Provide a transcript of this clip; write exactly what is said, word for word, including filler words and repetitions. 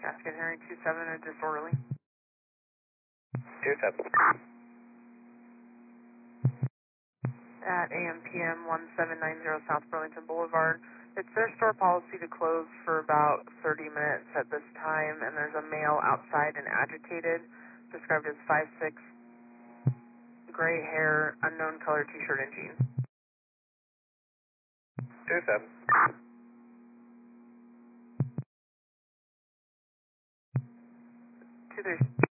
Cascade Henry two seven, a disorderly. two seven. At A M P M one seven nine zero South Burlington Boulevard. It's their store policy to close for about thirty minutes at this time, and there's a male outside and agitated, described as five six, gray hair, unknown color t-shirt and jeans. two seven. two three.